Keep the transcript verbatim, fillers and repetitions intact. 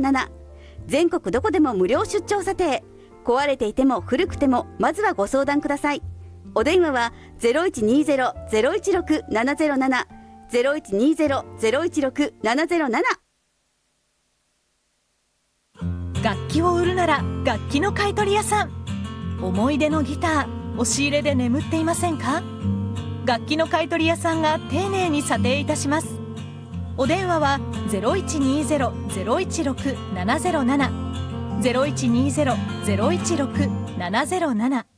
なな。全国どこでも無料出張査定。壊れていても古くてもまずはご相談ください。お電話は ゼロいちにーゼロ ゼロいちろく ななゼロなな ゼロいちにーゼロ ゼロいちろく ななゼロなな。 楽器を売るなら楽器の買取屋さん。思い出のギター、押し入れで眠っていませんか？楽器の買取屋さんが丁寧に査定いたします。お電話は ゼロいちにーゼロ ゼロいちろく ななゼロなな ゼロいちにーゼロ ゼロいちろく ななゼロなな。